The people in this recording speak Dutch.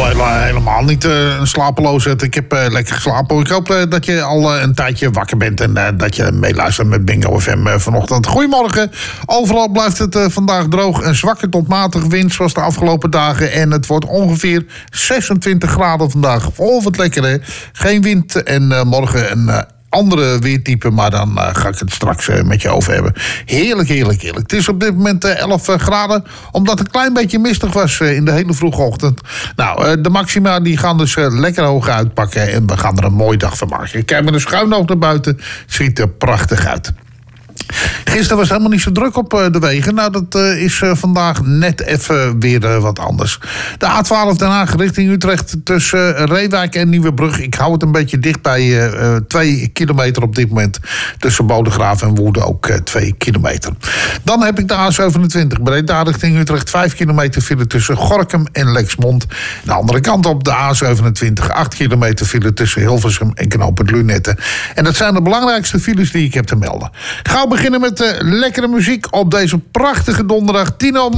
helemaal niet een slapeloze. Ik heb lekker geslapen. Ik hoop dat je al een tijdje wakker bent en dat je meeluistert met Bingo FM vanochtend. Goedemorgen. Overal blijft het vandaag droog. Een zwakke tot matige wind zoals de afgelopen dagen. En het wordt ongeveer 26 graden vandaag. Oh, wat lekker hè. Geen wind en morgen een andere weertype, maar dan ga ik het straks met je over hebben. Heerlijk, heerlijk, heerlijk. Het is op dit moment 11 graden, omdat het een klein beetje mistig was in de hele vroege ochtend. Nou, de maxima die gaan dus lekker hoog uitpakken en we gaan er een mooie dag van maken. Ik kijk met een schuin oog naar buiten. Het ziet er prachtig uit. Gisteren was het helemaal niet zo druk op de wegen. Nou, dat is vandaag net even weer wat anders. De A12 Den Haag richting Utrecht tussen Reewijk en Nieuwebrug. Ik hou het een beetje dicht bij 2 kilometer op dit moment. Tussen Bodegraven en Woerden ook 2 kilometer. Dan heb ik de A27 Breda richting Utrecht. 5 kilometer file tussen Gorinchem en Lexmond. De andere kant op de A27 8 kilometer file tussen Hilversum en Knooppunt Lunetten. En dat zijn de belangrijkste files die ik heb te melden. Gauw beginnen met lekkere muziek op deze prachtige donderdag. Tino